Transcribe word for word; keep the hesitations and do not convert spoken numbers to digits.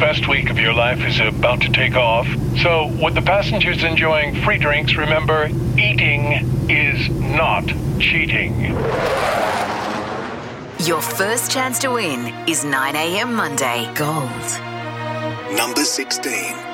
best week of your life is about to take off. So, with the passengers enjoying free drinks, remember, eating is not cheating. Your first chance to win is nine a.m. Monday Gold. Number sixteen.